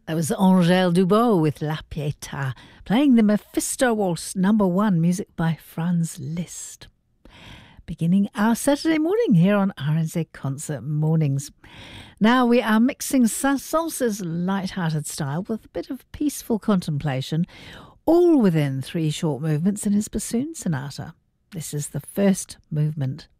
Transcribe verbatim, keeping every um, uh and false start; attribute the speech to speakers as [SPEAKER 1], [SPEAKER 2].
[SPEAKER 1] That was Angèle Dubot with La Pietà, playing the Mephisto Waltz number one, music by Franz Liszt. Beginning our Saturday morning here on R N Z Concert Mornings. Now we are mixing Saint-Saëns's light-hearted style with a bit of peaceful contemplation, all within three short movements in his bassoon sonata. This is the first movement.